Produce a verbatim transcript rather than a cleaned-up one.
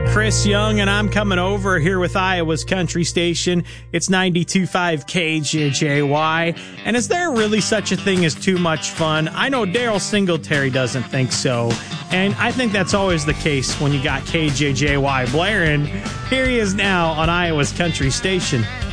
Chris Young, and I'm coming over here with Iowa's Country Station. It's ninety-two point five K J J Y. And is there really such a thing as too much fun? I know Daryl Singletary doesn't think so. And I think that's always the case when you got K J J Y blaring. Here he is now on Iowa's Country Station.